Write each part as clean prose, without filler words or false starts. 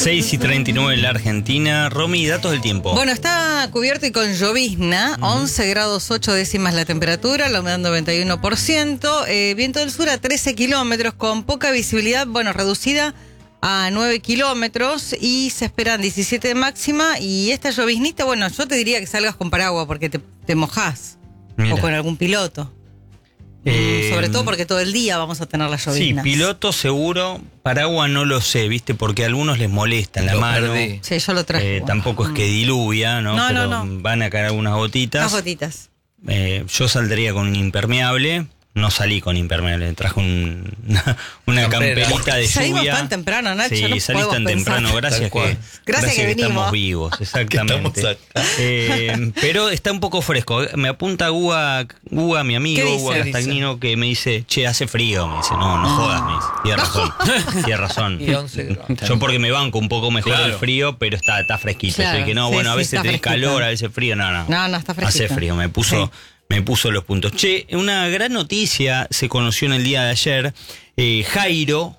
6:39 en la Argentina. Romy, datos del tiempo. Bueno, está cubierto y con llovizna, 11 grados 8 décimas la temperatura, la humedad 91%, viento del sur a 13 kilómetros, con poca visibilidad, bueno, reducida a 9 kilómetros, y se esperan 17 de máxima. Y esta lloviznita, bueno, yo te diría que salgas con paraguas porque te mojás. Mira. O con algún piloto. Sobre todo porque todo el día vamos a tener las lloviznas. Sí, piloto seguro, paraguas no lo sé, ¿viste? Porque a algunos les molesta en la mano. Sí, yo lo traje. Tampoco es que diluvia, ¿no? Pero no. van a caer algunas gotitas. Unas gotitas. Yo saldría con un impermeable. No salí con impermeable, traje una camperita de Salimos lluvia. tan temprano, Nacho. Sí, no salís tan temprano, gracias que estamos vivos, exactamente. Pero está un poco fresco. Me apunta Guga, mi amigo, Guga Castagnino, que me dice, che, hace frío. Me dice, no jodas, me dice. Tiene razón. Y 11 grados. Yo porque me banco un poco mejor el frío, pero está fresquito. Claro, así que no, bueno, a veces tenés calor, a veces frío. No, está fresquito. Hace frío, me puso los puntos. Che, una gran noticia se conoció en el día de ayer. Jairo,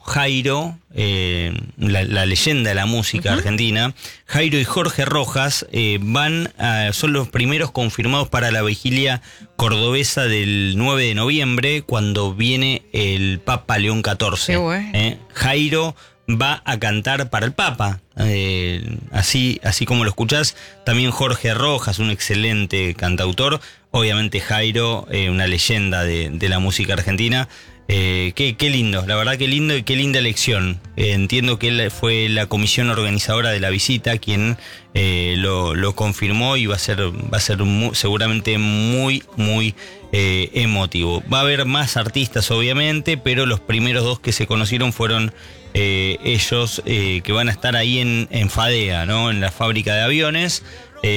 la leyenda de la música argentina, Jairo y Jorge Rojas son los primeros confirmados para la vigilia cordobesa del 9 de noviembre, cuando viene el Papa León XIV. Qué bueno. Jairo va a cantar para el Papa, así como lo escuchás. También Jorge Rojas, un excelente cantautor. Obviamente Jairo, una leyenda de la música argentina. Qué lindo, la verdad, qué lindo y qué linda elección. Entiendo que él fue la comisión organizadora de la visita quien lo confirmó, y va a ser seguramente muy emotivo. Va a haber más artistas, obviamente, pero los primeros dos que se conocieron fueron ellos, que van a estar ahí en Fadea, ¿no? En la fábrica de aviones.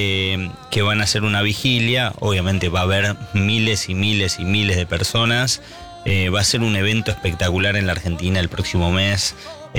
Que van a hacer una vigilia. Obviamente va a haber miles y miles y miles de personas. Va a ser un evento espectacular en la Argentina el próximo mes.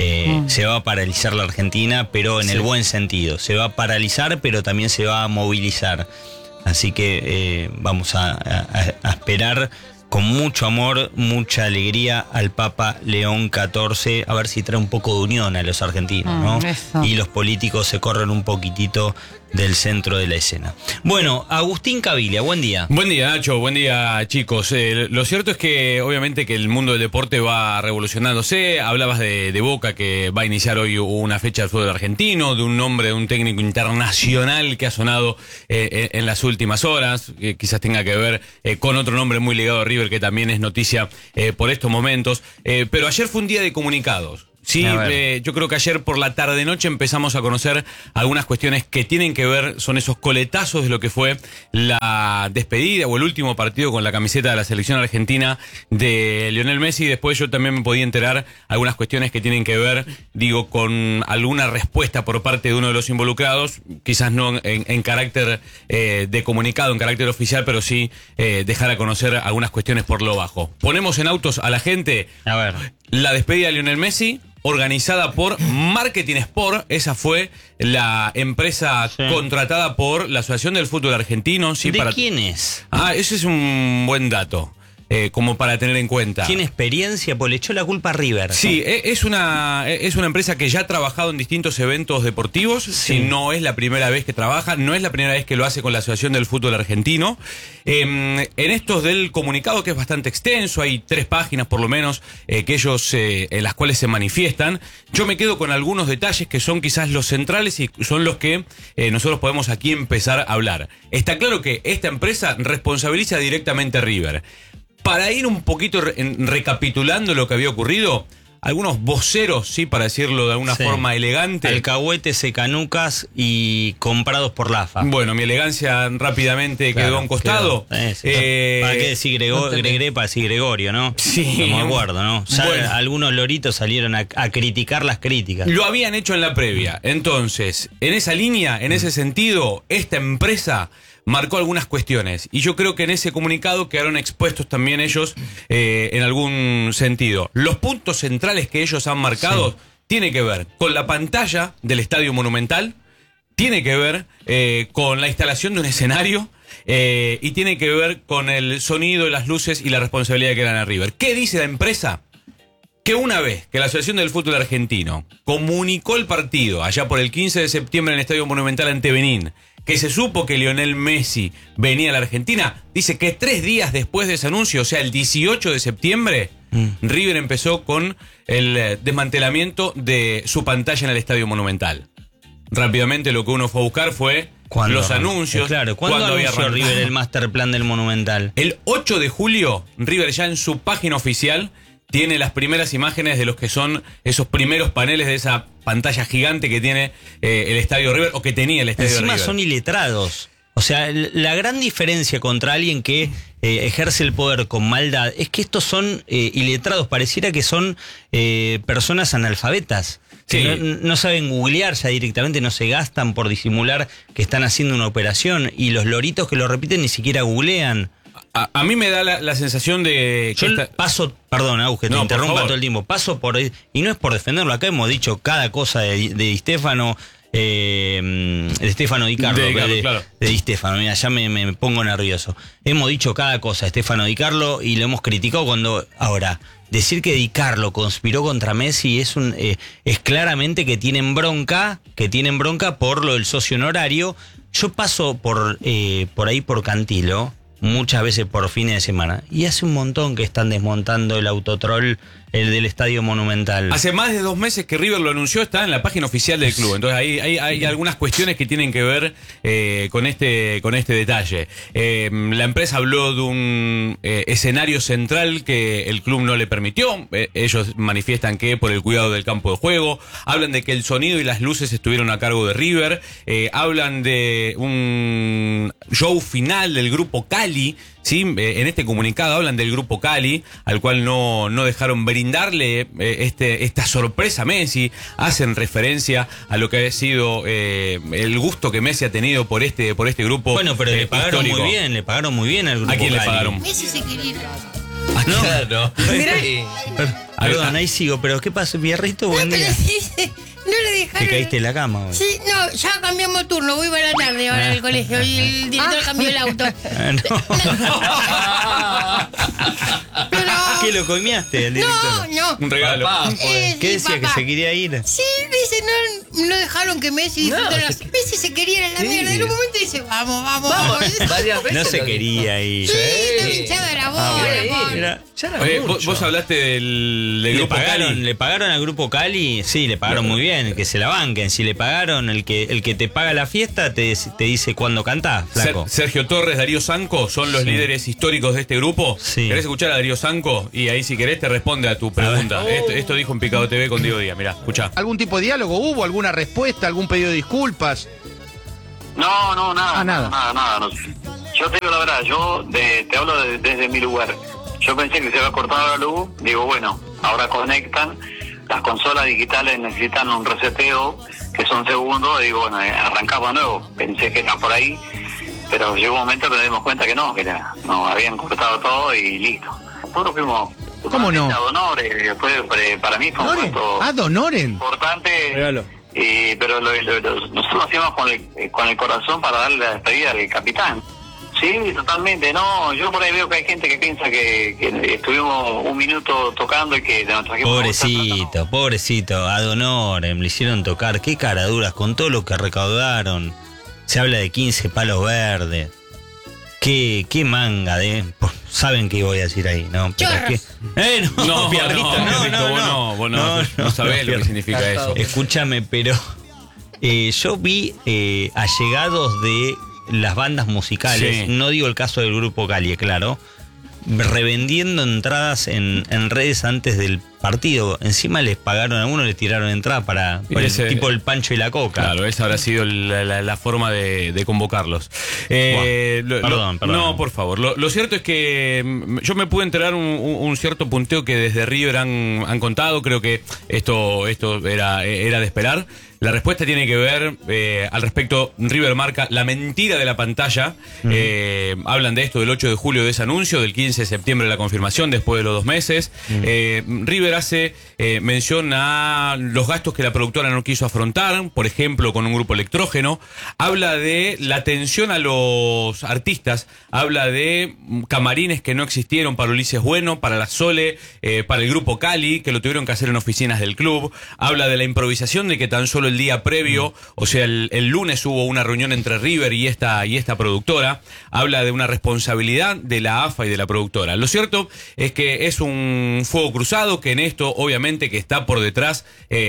Se va a paralizar la Argentina, pero en el buen sentido. Se va a paralizar, pero también se va a movilizar. Así que vamos a esperar con mucho amor, mucha alegría al Papa León XIV, a ver si trae un poco de unión a los argentinos, ¿no? Eso. Y los políticos se corren un poquitito del centro de la escena. Bueno, Agustín Caviglia, buen día. Buen día, Nacho, buen día, chicos. Lo cierto es que obviamente que el mundo del deporte va revolucionándose. Hablabas de Boca, que va a iniciar hoy una fecha del fútbol argentino, de un nombre de un técnico internacional que ha sonado en las últimas horas, que quizás tenga que ver con otro nombre muy ligado a River, que también es noticia por estos momentos. Pero ayer fue un día de comunicados. Sí, yo creo que ayer por la tarde-noche empezamos a conocer algunas cuestiones que tienen que ver, son esos coletazos de lo que fue la despedida o el último partido con la camiseta de la selección argentina de Lionel Messi. Después yo también me podía enterar algunas cuestiones que tienen que ver, con alguna respuesta por parte de uno de los involucrados, quizás no en carácter de comunicado, en carácter oficial, pero sí dejar a conocer algunas cuestiones por lo bajo. Ponemos en autos a la gente. A ver. La despedida de Lionel Messi, organizada por Marketing Sport. Esa fue la empresa contratada por la Asociación del Fútbol Argentino. Sí, ¿De quién es? Ese es un buen dato. Como para tener en cuenta. ¿Tiene experiencia? Pues le echó la culpa a River. Sí, es una empresa que ya ha trabajado en distintos eventos deportivos. Sí. No es la primera vez que trabaja, no es la primera vez que lo hace con la Asociación del Fútbol Argentino. En estos del comunicado, que es bastante extenso, hay 3 páginas por lo menos que ellos en las cuales se manifiestan. Yo me quedo con algunos detalles que son quizás los centrales y son los que nosotros podemos aquí empezar a hablar. Está claro que esta empresa responsabiliza directamente a River. Para ir un poquito recapitulando lo que había ocurrido, algunos voceros, sí, para decirlo de alguna forma elegante. Alcahuetes, secanucas y comprados por la AFA. Bueno, mi elegancia rápidamente quedó a un costado. ¿Para qué decir para decir Gregorio, no? Sí. No me acuerdo, ¿no? Ya algunos loritos salieron a criticar las críticas. Lo habían hecho en la previa. Entonces, en esa línea, en ese sentido, esta empresa marcó algunas cuestiones, y yo creo que en ese comunicado quedaron expuestos también ellos en algún sentido. Los puntos centrales que ellos han marcado tienen que ver con la pantalla del Estadio Monumental, tiene que ver con la instalación de un escenario y tiene que ver con el sonido, las luces y la responsabilidad que dan a River. ¿Qué dice la empresa? que una vez que la Asociación del Fútbol Argentino comunicó el partido allá por el 15 de septiembre en el Estadio Monumental ante Benín, que se supo que Lionel Messi venía a la Argentina, dice que 3 días después de ese anuncio, o sea, el 18 de septiembre, River empezó con el desmantelamiento de su pantalla en el Estadio Monumental. Rápidamente lo que uno fue a buscar fue los anuncios. Claro, ¿cuándo anunció River el master plan del Monumental? El 8 de julio, River ya en su página oficial tiene las primeras imágenes de los que son esos primeros paneles de esa pantalla gigante que tiene el Estadio River, o que tenía el Estadio Encima River. son iletrados. O sea, la gran diferencia contra alguien que ejerce el poder con maldad es que estos son iletrados. Pareciera que son personas analfabetas. Sí. Que no saben googlear ya directamente, no se gastan por disimular que están haciendo una operación. Y los loritos que lo repiten ni siquiera googlean. A mí me da la sensación de... Yo paso, perdón, Agus, que te interrumpa todo el tiempo, paso por... Y no es por defenderlo, acá hemos dicho cada cosa de Di Stéfano, de Stefano Di Carlo, claro. de Di Stéfano, mira, ya me pongo nervioso. Hemos dicho cada cosa de Stefano Di Carlo y lo hemos criticado cuando... Ahora, decir que Di Carlo conspiró contra Messi es claramente que tienen bronca por lo del socio honorario. Yo paso por ahí por Cantilo muchas veces por fines de semana y hace un montón que están desmontando el autotrol, el del Estadio Monumental. Hace más de 2 meses que River lo anunció, está en la página oficial del club. Entonces hay algunas cuestiones que tienen que ver con este detalle. La empresa habló de un escenario central que el club no le permitió. Ellos manifiestan que por el cuidado del campo de juego. Hablan de que el sonido y las luces estuvieron a cargo de River. Hablan de un show final del grupo Cali. ¿Sí? En este comunicado hablan del grupo Cali, al cual no dejaron brindarle esta sorpresa a Messi. Hacen referencia a lo que ha sido el gusto que Messi ha tenido por este grupo. Bueno, pero le pagaron histórico. muy bien al grupo Cali. ¿A quién le Cali? pagaron? Messi se quería ir. No, claro. Perdón, ahí sigo, pero ¿qué pasa, Pierrito? Buen día. No le dejaron. Te caíste en la cama hoy. Sí, no, ya cambiamos turno, voy para la tarde ahora al colegio y el director cambió el auto. Pero... ¿Qué lo comiaste el director? No. Un regalo. ¿Qué decía, papá, que se quería ir? Sí, dice, no dejaron que Messi disfrutara. Messi se quería ir a la mierda. En un momento dice, vamos. Varias veces No se quería ir. Sí, está hinchado la bola. Oye, vos hablaste del grupo Cali. ¿Le pagaron al grupo Cali? Sí, le pagaron muy bien, que se la banquen. Si le pagaron, el que te paga la fiesta te dice cuándo cantás, flaco. Sergio Torres, Darío Zanco son los líderes históricos de este grupo. Sí. ¿Querés escuchar a Darío Zanco? Y ahí, si querés, te responde a tu pregunta. Esto dijo en Picado TV con Diego Díaz. Mirá, escuchá. ¿Algún tipo de diálogo hubo? ¿Alguna respuesta? ¿Algún pedido de disculpas? No, nada. Nada. No. Yo te digo la verdad, te hablo desde mi lugar. Yo pensé que se había cortado la luz, digo, bueno, ahora conectan, las consolas digitales necesitan un reseteo, que son segundos, digo, bueno, arrancamos de nuevo. Pensé que era por ahí, pero llegó un momento que nos dimos cuenta que no habían cortado todo y listo. Nosotros fuimos... ¿Cómo no? Donore, para mí fue un puesto ¿Donoren? importante. Regalo. Pero nosotros lo hacíamos con el corazón para darle la despedida al capitán. Sí, totalmente. No, yo por ahí veo que hay gente que piensa que estuvimos un minuto tocando y que de nuestro equipo... Pobrecito, ad honorem, le hicieron tocar. Qué caraduras, con todo lo que recaudaron. Se habla de 15 palos verdes. Qué manga de... Saben qué voy a decir ahí, ¿no? Pero es que... No, Pierrito, vos no sabés lo que significa eso. Escúchame, pero yo vi allegados de las bandas musicales, Sí. no digo el caso del grupo Cali, claro, revendiendo entradas en redes antes del partido. Encima les pagaron a uno, les tiraron entrada para tipo el Pancho y la Coca. Claro, esa habrá sido la forma de convocarlos. Perdón. No, por favor. Lo cierto es que yo me pude enterar un cierto punteo que desde River han contado. Creo que esto era de esperar. La respuesta tiene que ver, al respecto, River marca la mentira de la pantalla. Hablan de esto del 8 de julio de ese anuncio, del 15 de septiembre de la confirmación, después de los 2 meses. River Schröder hace mención a los gastos que la productora no quiso afrontar, por ejemplo, con un grupo electrógeno. Habla de la atención a los artistas, habla de camarines que no existieron para Ulises Bueno, para la Sole, para el grupo Cali, que lo tuvieron que hacer en oficinas del club. Habla de la improvisación de que tan solo el día previo, o sea, el lunes hubo una reunión entre River y esta productora. Habla de una responsabilidad de la AFA y de la productora. Lo cierto es que es un fuego cruzado, que en esto obviamente que está por detrás,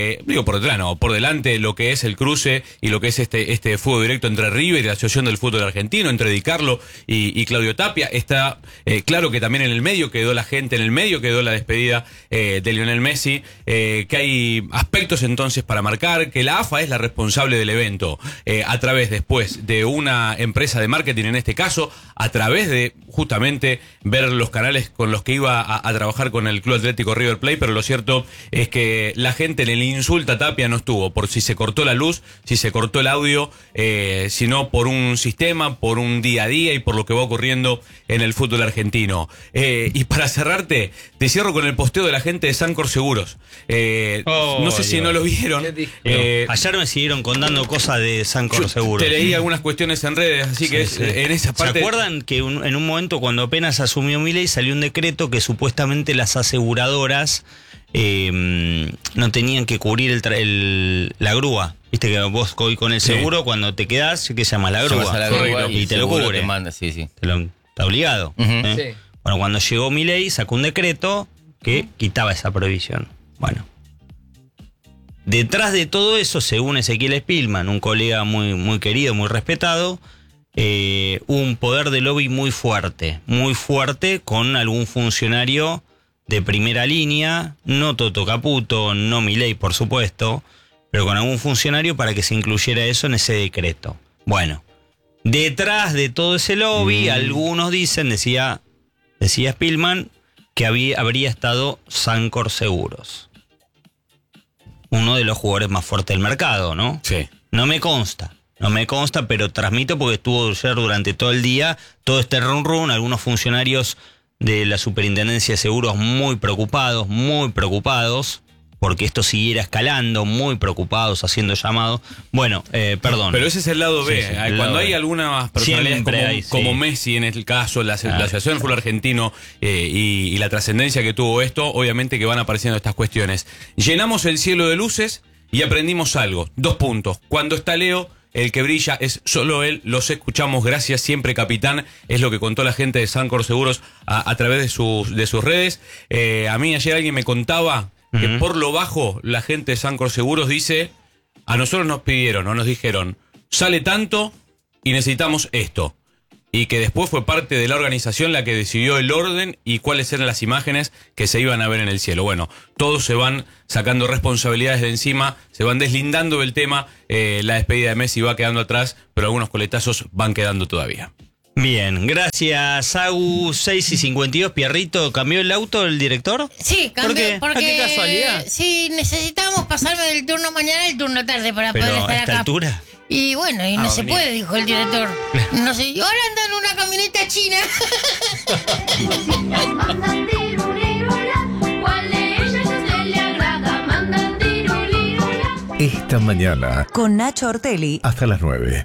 por delante lo que es el cruce y lo que es este fuego directo entre River y la Asociación del Fútbol Argentino, entre Di Carlo y Claudio Tapia. Está claro que también en el medio quedó la gente, en el medio quedó la despedida de Lionel Messi, que hay aspectos entonces para marcar, que la AFA es la responsable del evento, a través después de una empresa de marketing, en este caso, a través de justamente ver los canales con los que iba a trabajar con el Club Atlético River Plate, pero lo cierto es que la gente en el insulta a Tapia no estuvo por si se cortó la luz, si se cortó el audio, sino por un sistema, por un día a día y por lo que va ocurriendo en el fútbol argentino. Y para cerrarte, te cierro con el posteo de la gente de Sancor Seguros. No sé si no lo vieron. Ayer me siguieron contando cosas de Sancor Seguros. Te leí algunas cuestiones en redes, así que en esa parte... ¿Se acuerdan que en un momento cuando apenas asumió Milei salió un decreto que supuestamente las aseguradoras no tenían que cubrir la grúa? Viste que vos hoy con el seguro, cuando te quedás, ¿qué se llama? La grúa. Y te lo cubre. Te manda, sí. Está obligado. Sí. Bueno, cuando llegó Milei sacó un decreto que quitaba esa prohibición. Bueno. Detrás de todo eso, según Ezequiel Spillman, un colega muy, muy querido, muy respetado, un poder de lobby muy fuerte con algún funcionario de primera línea, no Toto Caputo, no Milei, por supuesto, pero con algún funcionario para que se incluyera eso en ese decreto. Bueno, detrás de todo ese lobby, algunos dicen, decía Spillman, que habría estado Sancor Seguros, uno de los jugadores más fuertes del mercado, ¿no? Sí. No me consta, pero transmito porque estuvo ayer durante todo el día todo este run, algunos funcionarios de la Superintendencia de Seguros muy preocupados, porque esto siguiera escalando, muy preocupados, haciendo llamados. Bueno, perdón. Pero ese es el lado B. Sí, Cuando hay algunas personalidades como Messi, en el caso, la Asociación del Fútbol Argentino y la trascendencia que tuvo esto, obviamente que van apareciendo estas cuestiones. Llenamos el cielo de luces y aprendimos algo. 2 puntos. Cuando está Leo, el que brilla es solo él. Los escuchamos. Gracias siempre, capitán. Es lo que contó la gente de Sancor Seguros a través de sus redes. A mí ayer alguien me contaba que por lo bajo la gente de Sancor Seguros dice: a nosotros nos pidieron o nos dijeron, sale tanto y necesitamos esto. Y que después fue parte de la organización la que decidió el orden y cuáles eran las imágenes que se iban a ver en el cielo. Bueno, todos se van sacando responsabilidades de encima, se van deslindando del tema. La despedida de Messi va quedando atrás, pero algunos coletazos van quedando todavía. Bien, gracias, Agu. 6:52, Pierrito, ¿cambió el auto el director? Sí, cambió. ¿Por qué? Porque, ¿A qué casualidad? Sí, necesitábamos pasarme del turno mañana al turno tarde para Pero poder estar a esta acá. altura. Y bueno, y no se puede, dijo el director. No sé, y ahora ando en una camioneta china. Esta mañana, con Nacho Ortelli, hasta las 9.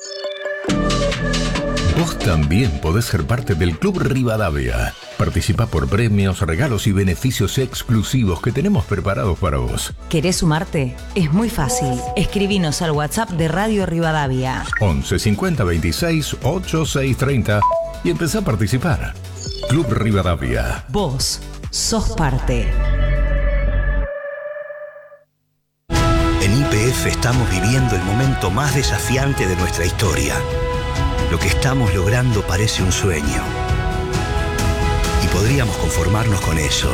Vos también podés ser parte del Club Rivadavia. Participa por premios, regalos y beneficios exclusivos que tenemos preparados para vos. ¿Querés sumarte? Es muy fácil. Escribinos al WhatsApp de Radio Rivadavia. 11 50 26 86 30 y empezá a participar. Club Rivadavia. Vos sos parte. En YPF estamos viviendo el momento más desafiante de nuestra historia. Lo que estamos logrando parece un sueño. Y podríamos conformarnos con eso.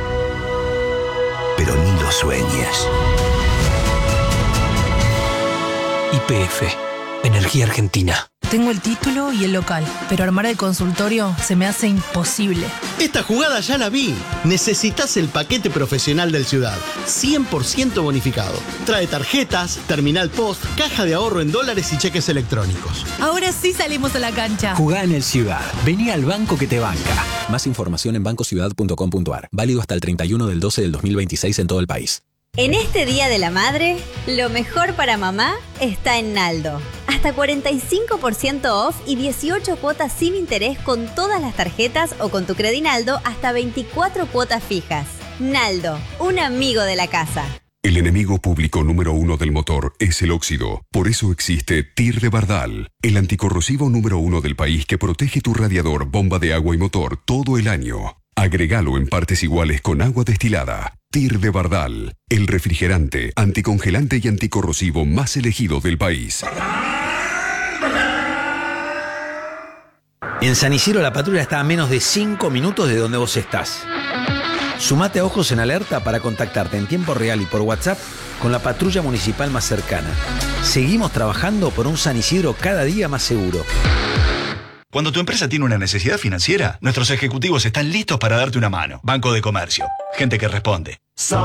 Pero ni lo sueñes. YPF, Energía Argentina. Tengo el título y el local, pero armar el consultorio se me hace imposible. Esta jugada ya la vi. Necesitas el paquete profesional del Ciudad. 100% bonificado. Trae tarjetas, terminal post, caja de ahorro en dólares y cheques electrónicos. Ahora sí salimos a la cancha. Jugá en el Ciudad. Vení al banco que te banca. Más información en bancociudad.com.ar. Válido hasta el 31 del 12 del 2026 en todo el país. En este Día de la Madre, lo mejor para mamá está en Naldo. Hasta 45% off y 18 cuotas sin interés con todas las tarjetas o con tu Credinaldo hasta 24 cuotas fijas. Naldo, un amigo de la casa. El enemigo público número 1 del motor es el óxido. Por eso existe TIR de Bardal, el anticorrosivo número 1 del país que protege tu radiador, bomba de agua y motor todo el año. Agregalo en partes iguales con agua destilada. TIR de Bardal, el refrigerante, anticongelante y anticorrosivo más elegido del país. En San Isidro la patrulla está a menos de 5 minutos de donde vos estás. Sumate a Ojos en Alerta para contactarte en tiempo real y por WhatsApp con la patrulla municipal más cercana. Seguimos trabajando por un San Isidro cada día más seguro. Cuando tu empresa tiene una necesidad financiera, nuestros ejecutivos están listos para darte una mano. Banco de Comercio. Gente que responde.